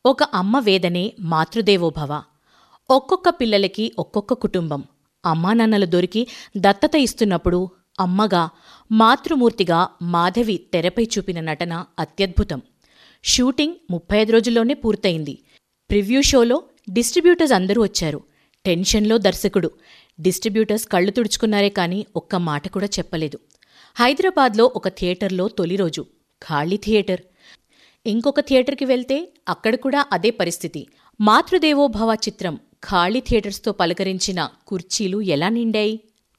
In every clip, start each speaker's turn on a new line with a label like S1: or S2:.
S1: ఒక అమ్మ వేదనే మాతృదేవోభవ. ఒక్కొక్క పిల్లలకి ఒక్కొక్క కుటుంబం. అమ్మానాన్నలు దొరికి దత్తత ఇస్తున్నప్పుడు అమ్మగా, మాతృమూర్తిగా మాధవి తెరపై చూపిన నటన అత్యద్భుతం. షూటింగ్ 35 రోజుల్లోనే పూర్తయింది. ప్రివ్యూ షోలో డిస్ట్రిబ్యూటర్స్ అందరూ వచ్చారు. టెన్షన్లో దర్శకుడు. డిస్ట్రిబ్యూటర్స్ కళ్ళు తుడుచుకున్నారే కానీ ఒక్క మాట కూడా చెప్పలేదు. హైదరాబాద్లో ఒక థియేటర్లో తొలి రోజు, ఖాళీ థియేటర్. ఇంకొక థియేటర్కి వెళ్తే అక్కడ కూడా అదే పరిస్థితి. మాతృదేవోభవ చిత్రం ఖాళీ థియేటర్స్తో పలకరించిన కుర్చీలు ఎలా నిండాయి?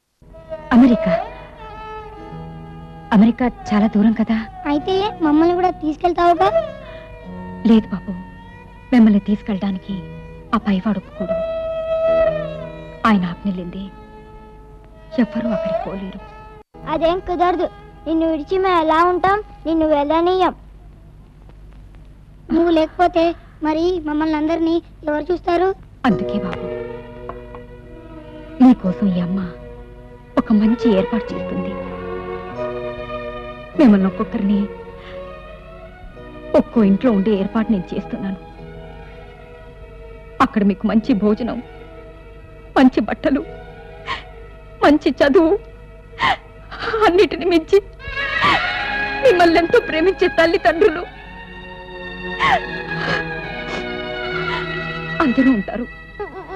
S2: అమెరికా చాలా దూరం కదా.
S3: అయితే మమ్మల్ని కూడా తీసుకెళ్తావుగా?
S2: లేదు బాబు, మిమ్మల్ని తీసుకెళ్ళడానికి ఆ పైవాడు ఒప్పుకోడు. ఆయన ఆజ్ఞలింది ఎవ్వరూ అక్కడికి పోలేరు.
S3: అదేం కుదరదు. నిన్ను విడిచి మేము ఎలా ఉంటాం? నిన్ను వెళ్ళనీయం. నువ్వు లేకపోతే మరి మమ్మల్ని అందరినీ ఎవరు చూస్తారు?
S2: అందుకే బాబు, నీకోసం ఈ అమ్మ ఒక మంచి ఏర్పాటు చేస్తుంది. మిమ్మల్ని ఒక్కొక్కరిని ఒక్కో ఇంట్లో ఉండే ఏర్పాటు నేను చేస్తున్నాను. అక్కడ మీకు మంచి భోజనం, మంచి బట్టలు, మంచి చదువు, అన్నిటిని మించి మిమ్మల్ని ఎంతో ప్రేమించే తల్లిదండ్రులు అందరూ ఉంటారు.